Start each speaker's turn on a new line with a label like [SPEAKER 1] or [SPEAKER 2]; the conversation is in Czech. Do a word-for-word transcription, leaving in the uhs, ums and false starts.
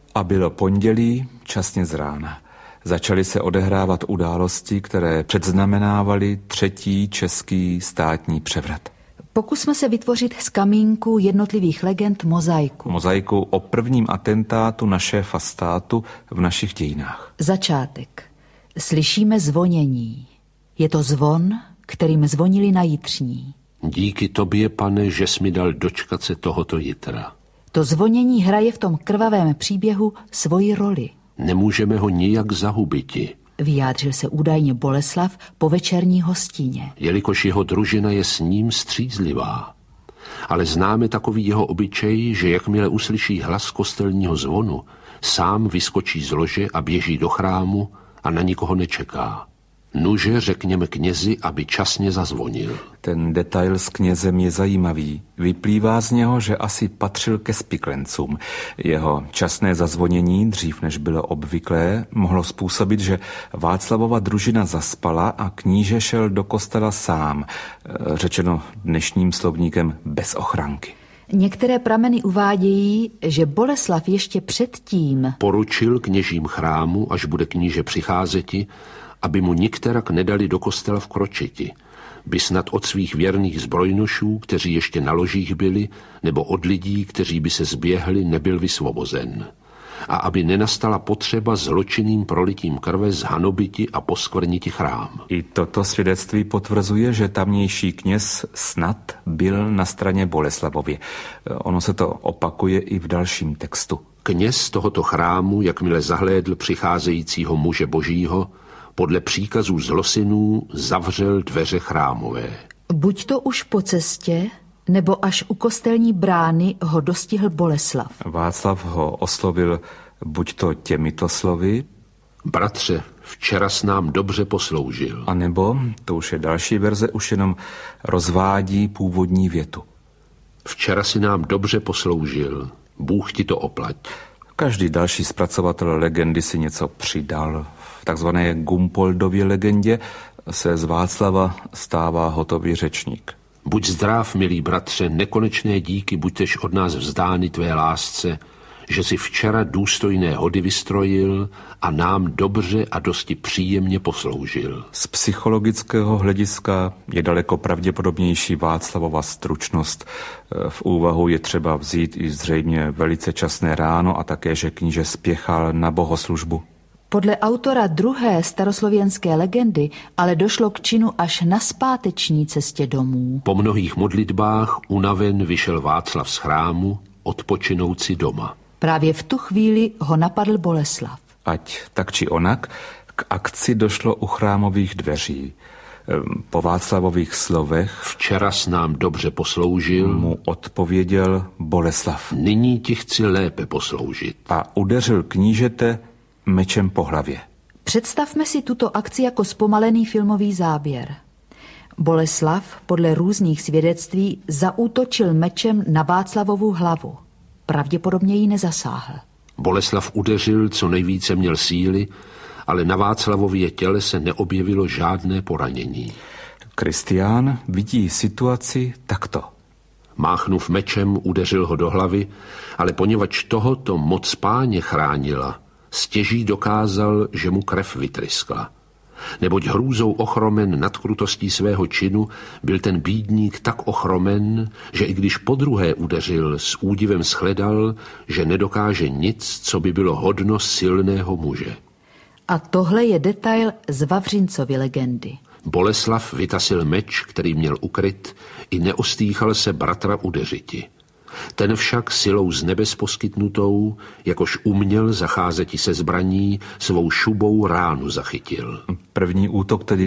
[SPEAKER 1] A bylo pondělí, časně z rána. Začaly se odehrávat události, které předznamenávaly třetí český státní převrat.
[SPEAKER 2] Pokusme se vytvořit z kamínku jednotlivých legend mozaiku.
[SPEAKER 1] Mozaiku o prvním atentátu na šéfa státu v našich dějinách.
[SPEAKER 2] Začátek. Slyšíme zvonění. Je to zvon, kterým zvonili na jitřní.
[SPEAKER 3] Díky tobě, pane, že jsi mi dal dočkat se tohoto jitra.
[SPEAKER 2] To zvonění hraje v tom krvavém příběhu svoji roli.
[SPEAKER 3] Nemůžeme ho nijak zahubiti,
[SPEAKER 2] vyjádřil se údajně Boleslav po večerní hostině.
[SPEAKER 3] Jelikož jeho družina je s ním střízlivá. Ale známe takový jeho obyčej, že jakmile uslyší hlas kostelního zvonu, sám vyskočí z lože a běží do chrámu a na nikoho nečeká. Nuže řekněme knězi, aby časně zazvonil.
[SPEAKER 1] Ten detail s knězem je zajímavý. Vyplývá z něho, že asi patřil ke spiklencům. Jeho časné zazvonění, dřív než bylo obvyklé, mohlo způsobit, že Václavova družina zaspala a kníže šel do kostela sám, řečeno dnešním slovníkem bez ochranky.
[SPEAKER 2] Některé prameny uvádějí, že Boleslav ještě předtím
[SPEAKER 3] poručil kněžím chrámu, až bude kníže přicházeti, aby mu nikterak nedali do kostela vkročiti, by snad od svých věrných zbrojnošů, kteří ještě na ložích byli, nebo od lidí, kteří by se zběhli, nebyl vysvobozen. A aby nenastala potřeba zločinným prolitím krve zhanobiti a poskvrniti chrám.
[SPEAKER 1] I toto svědectví potvrzuje, že tamnější kněz snad byl na straně Boleslavově. Ono se to opakuje i v dalším textu.
[SPEAKER 3] Kněz tohoto chrámu, jakmile zahlédl přicházejícího muže božího, podle příkazů zlosinů zavřel dveře chrámové.
[SPEAKER 2] Buď to už po cestě, nebo až u kostelní brány ho dostihl Boleslav.
[SPEAKER 1] Václav ho oslovil buď to těmito slovy:
[SPEAKER 3] bratře, včera s nám dobře posloužil.
[SPEAKER 1] A nebo, to už je další verze, už jenom rozvádí původní větu.
[SPEAKER 3] Včera si nám dobře posloužil, Bůh ti to oplať.
[SPEAKER 1] Každý další zpracovatel legendy si něco přidal. V takzvané Gumpoldově legendě se z Václava stává hotový řečník.
[SPEAKER 3] Buď zdrav, milý bratře, nekonečné díky buďtež od nás vzdány tvé lásce, že si včera důstojné hody vystrojil a nám dobře a dosti příjemně posloužil.
[SPEAKER 1] Z psychologického hlediska je daleko pravděpodobnější Václavova stručnost. V úvahu je třeba vzít i zřejmě velice časné ráno a také, že kníže spěchal na bohoslužbu.
[SPEAKER 2] Podle autora druhé staroslověnské legendy ale došlo k činu až na zpáteční cestě domů.
[SPEAKER 3] Po mnohých modlitbách unaven vyšel Václav z chrámu, odpočinout si doma.
[SPEAKER 2] Právě v tu chvíli ho napadl Boleslav.
[SPEAKER 1] Ať tak či onak, k akci došlo u chrámových dveří. Po Václavových slovech
[SPEAKER 3] včera s nám dobře posloužil,
[SPEAKER 1] mu odpověděl Boleslav.
[SPEAKER 3] Nyní ti chci lépe posloužit.
[SPEAKER 1] A udeřil knížete mečem po hlavě.
[SPEAKER 2] Představme si tuto akci jako zpomalený filmový záběr. Boleslav podle různých svědectví zaútočil mečem na Václavovu hlavu. Pravděpodobně ji nezasáhl.
[SPEAKER 3] Boleslav udeřil, co nejvíce měl síly, ale na Václavově těle se neobjevilo žádné poranění.
[SPEAKER 1] Kristián vidí situaci takto.
[SPEAKER 3] Máchnув mečem, udeřil ho do hlavy, ale poněvadž tohoto moc Páně chránila, stěží dokázal, že mu krev vytryskla. Neboť hrůzou ochromen nad krutostí svého činu byl ten bídník tak ochromen, že i když podruhé udeřil, s údivem shledal, že nedokáže nic, co by bylo hodno silného muže.
[SPEAKER 2] A tohle je detail z Vavřincovy legendy.
[SPEAKER 3] Boleslav vytasil meč, který měl ukryt, i neostýchal se bratra udeřiti. Ten však silou z nebes poskytnutou, jakož uměl zacházeti se zbraní, svou šubou ránu zachytil.
[SPEAKER 1] První útok tedy